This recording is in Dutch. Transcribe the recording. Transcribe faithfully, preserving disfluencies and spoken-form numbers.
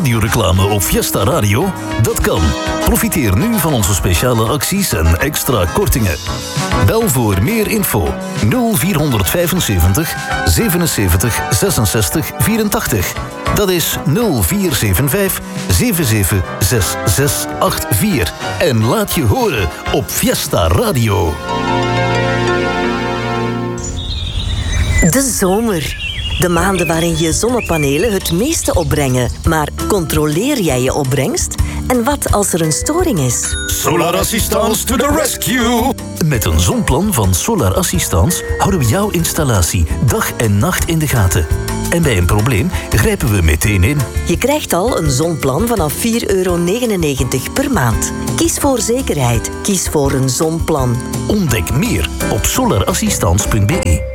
radioreclame op Fiesta Radio? Dat kan. Profiteer nu van onze speciale acties en extra kortingen. Bel voor meer info nul vier vijfenzeventig zevenenzeventig zesenzestig vierentachtig. Dat is nul vier zeven vijf zeven zeven zes zes acht vier. En laat je horen op Fiesta Radio. De zomer. De maanden waarin je zonnepanelen het meeste opbrengen. Maar controleer jij je opbrengst? En wat als er een storing is? Solar Assistance to the rescue! Met een zonplan van Solar Assistance houden we jouw installatie dag en nacht in de gaten. En bij een probleem grijpen we meteen in. Je krijgt al een zonplan vanaf vier euro negenennegentig per maand. Kies voor zekerheid. Kies voor een zonplan. Ontdek meer op solarassistance punt be.